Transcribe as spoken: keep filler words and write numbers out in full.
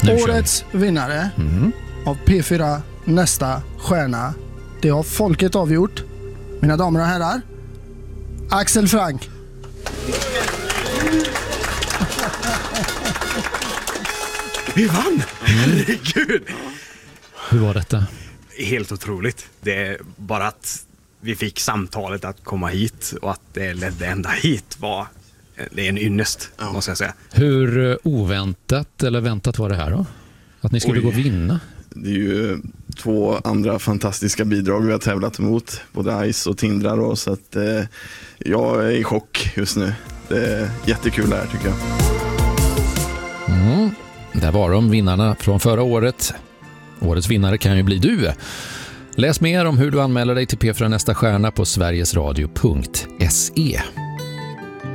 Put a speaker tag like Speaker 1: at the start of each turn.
Speaker 1: Nu
Speaker 2: Årets vinnare
Speaker 1: mm.
Speaker 2: av P fyra Nästa stjärna, det har folket avgjort. Mina damer och herrar, Axel Frank.
Speaker 3: Vi vann! Herregud!
Speaker 1: Hur var detta?
Speaker 3: Helt otroligt. Det är bara att vi fick samtalet att komma hit och att det ledde ända hit var det är en ynnest, ja. Måste jag säga.
Speaker 1: Hur oväntat eller väntat var det här då? Att ni skulle
Speaker 4: Oj.
Speaker 1: gå och vinna?
Speaker 4: Det är ju två andra fantastiska bidrag vi har tävlat emot, både Ice och Tindra då, så att eh, jag är i chock just nu. Det är jättekul här tycker jag.
Speaker 1: Mm. Där var de vinnarna från förra året. Årets vinnare kan ju bli du. Läs mer om hur du anmäler dig till P fyra Nästa stjärna på sverigesradio punkt se.